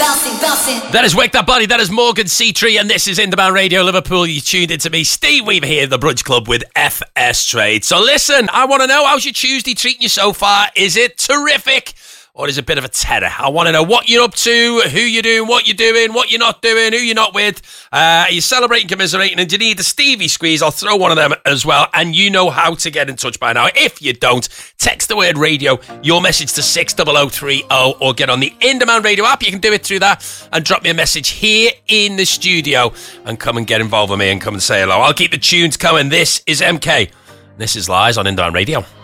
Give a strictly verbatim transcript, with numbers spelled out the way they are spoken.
bouncing, bouncing. That is Wake That Body, that is Morgan C-Tree, and this is Indemand Radio Liverpool. You tuned into me, Steve Weaver here, the Brunch Club with F S Trade. So listen, I want to know, how's your Tuesday treating you so far? Is it terrific? Or is it a bit of a terror? I want to know what you're up to, who you're doing, what you're doing, what you're not doing, who you're not with. Uh, are you celebrating, commiserating, and do you need the Stevie squeeze? I'll throw one of them as well. And you know how to get in touch by now. If you don't, text the word radio, your message to six double oh three oh, or get on the In Demand Radio app. You can do it through that and drop me a message here in the studio and come and get involved with me and come and say hello. I'll keep the tunes coming. This is M K. This is Lies on In Demand Radio.